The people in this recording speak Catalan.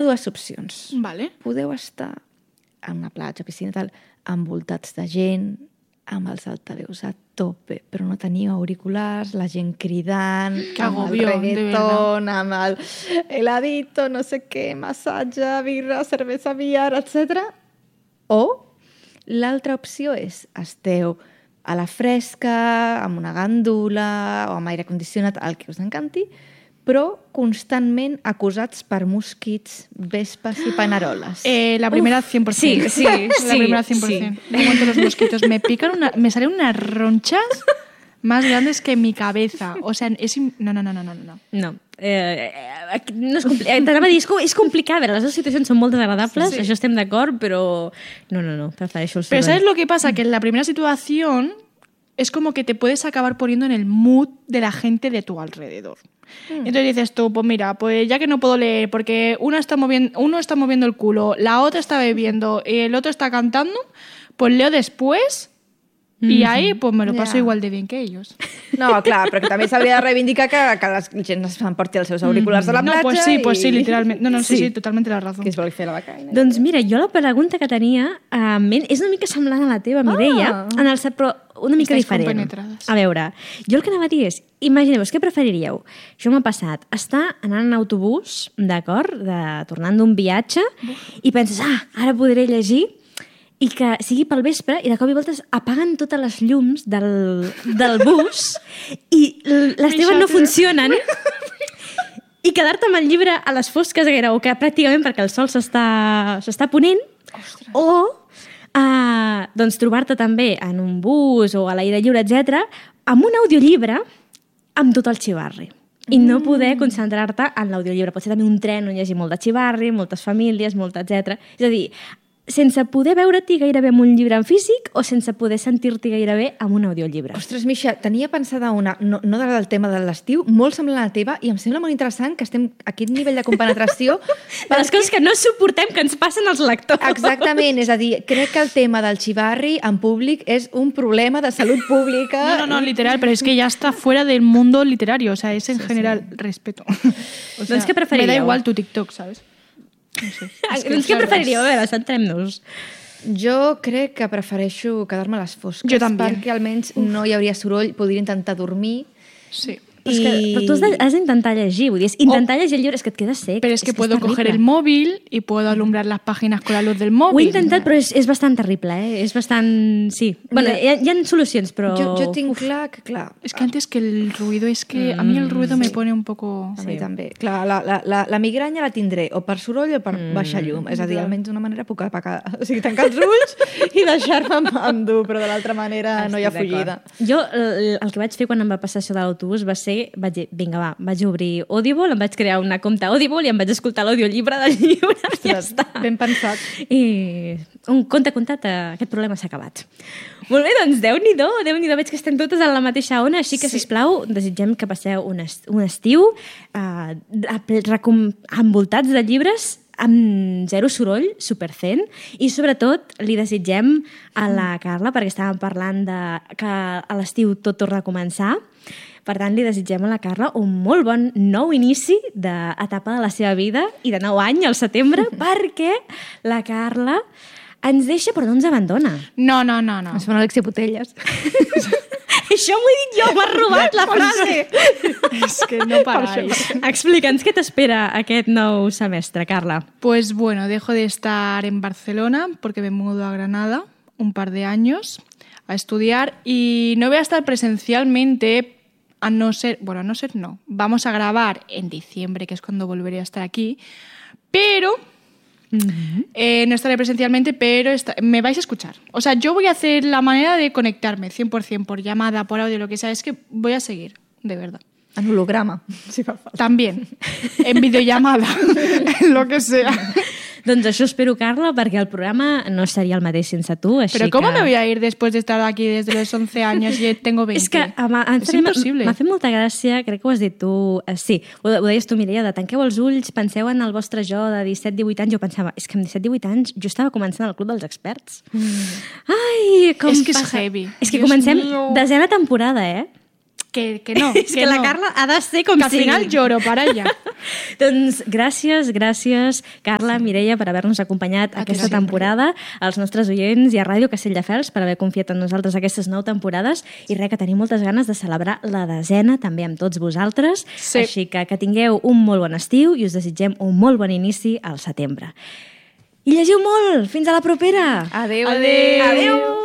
dues opcions. Vale. Podeu estar en una platja, piscina tal, envoltats de gent, amb els altaveus a tope, però no teniu auriculars, la gent cridant, amb el reggaeton, amb el heladito, no sé què, massatge, birra, cervesa, billar, etc. O l'altra opció és esteu a la fresca, amb una gàndula o amb aire condicionat, el que us encanti, però constantment acusats per mosquits, vespes i paneroles. La primera 100%. Sí. La primera 100%. Sí. Me aguanto los mosquitos. Me salen unas ronchas más grandes que mi cabeza. O sea, No. No. T'anava a dir, és complicat. A veure, les dues situacions són molt desagradables, això estem d'acord, però no, prefereixo el Pero soroll. ¿sabes lo que pasa? Que en la primera situación es como que te puedes acabar poniendo en el mood de la gente de tu alrededor. Entonces dices tú, pues mira, pues ya que no puedo leer porque uno está moviendo el culo, la otra está bebiendo y el otro está cantando, pues leo después i ahí pues me lo paso igual de bien que ellos. No, clar, però que també s'hauria de reivindicar que la gent s'emporti els seus auriculars a la platja. No, pues sí, literalment. No, sí, totalmente la razón. Que es vol fer la becaina. Doncs mira, jo la pregunta que tenia en ment és una mica semblant a la teva, Mireia, en el set, però una mica Estáis diferent. compenetrades. A veure, jo el que anava a dir és, imagineu-vos, què preferiríeu? Això m'ha passat, estar anant en autobús, d'acord, tornant d'un viatge, i penses, ara podré llegir, i que sigui pel vespre i de cop i voltes apaguen totes les llums del bus i les teves no funcionen i quedar-te amb el llibre a les fosques o que pràcticament perquè el sol s'està ponent. Ostres. O doncs trobar-te també en un bus o a l'aire lliure, etc, amb un audiollibre amb tot el xivarri i no poder concentrar-te en l'audiollibre. Pot ser també un tren on hi hagi molt de xivarri, moltes famílies, etc. És a dir, sense poder veure-t'hi gairebé amb un llibre en físic o sense poder sentir-t'hi gairebé amb un audiollibre. Ostres, Misha, tenia pensada una, no del tema de l'estiu, molt semblant a la teva, i em sembla molt interessant que estem a aquest nivell de compenetració. De les coses que no suportem que ens passen als lectors. Exactament, és a dir, crec que el tema del xivarri en públic és un problema de salut pública. No, literal, pero es que ya está fuera del mundo literario, o sea, es en general respeto. O sea, doncs què preferiríeu? Me da igual tu TikTok, ¿sabes? No sé. Doncs què preferiríeu? A veure, centrem-nos. Jo crec que prefereixo quedar-me a les fosques. Jo també. Perquè almenys no hi hauria soroll, podria intentar dormir. Sí. Però tu has d'intentar llegir, vull dir, intentar llegir el llibre és que et quedes sec. Pero es que puedo coger el móvil y puedo alumbrar las páginas con la luz del móvil. Ho he intentat, però és bastant terrible, És bastant... Sí. Bueno, hi ha solucions, però... Jo tinc clar que, clar... Es que antes que el ruido, es que a mí el ruido me pone un poco... A mi també. Clar, la migranya la tindré o per soroll o per baixar llum. És a dir, almenys d'una manera puc apagar... O sigui, tancar els ulls i deixar-me endur, però de l'altra manera no hi ha fugida. Jo el que vaig fer quan em va passar això de l'autobús va ser... Vaig dir, vinga, vaig obrir Audible, em vaig crear una compte Audible i em vaig escoltar l'audiollibre del llibre. Ostres, ja està. Ben pensat. I un compte comptat, aquest problema s'ha acabat. Molt bé, doncs Déu-n'hi-do, veig que estem totes en la mateixa ona, així que, sisplau, desitgem que passeu un estiu envoltats de llibres amb zero soroll, supercent, i sobretot li desitgem a la Carla, perquè estàvem parlant que a l'estiu tot torna a començar. Per tant, li desitgem a la Carla un molt bon nou inici d'etapa de la seva vida i de nou any al setembre, perquè la Carla ens deixa però no ens abandona. No. Ens fa una Alexia Putelles. Això m'ho he dit jo, m'has robat la frase. Es que no paráis. Explica'ns què t'espera aquest nou semestre, Carla. Pues bueno, dejo de estar en Barcelona porque me mudo a Granada un par de años a estudiar y no voy a estar presencialmente. No. Vamos a grabar en diciembre, que es cuando volveré a estar aquí, pero no estaré presencialmente, pero me vais a escuchar. O sea, yo voy a hacer la manera de conectarme 100% por llamada, por audio, lo que sea. Es que voy a seguir, de verdad. En holograma, si fa falta. También, en videollamada, en lo que sea. Doncs això espero, Carla, perquè el programa no seria el mateix sense tu. Així Pero ¿cómo me voy a ir después de estar aquí desde los 11 años y tengo 20? És que és impossible. M'ha fet molta gràcia, crec que ho has dit tu. Sí, ho deies tu, Mireia, de tanqueu els ulls, penseu en el vostre jo de 17-18 anys. Jo pensava, és que amb 17-18 anys jo estava començant al Club dels Experts. Ai, com és que passa. És heavy. És que Dios comencem mío. desena temporada, Que no. És que la Carla ha de ser com que al sigui. final lloro, para ja. Doncs gràcies, Carla, Mireia, per haver-nos acompanyat aquesta temporada, als nostres oients i a Ràdio Castelldefels per haver confiat en nosaltres aquestes 9 temporades i res, que tenim moltes ganes de celebrar la 10ª també amb tots vosaltres. Sí. Així que tingueu un molt bon estiu i us desitgem un molt bon inici al setembre. I llegiu molt! Fins a la propera! Adéu. Adéu. Adéu!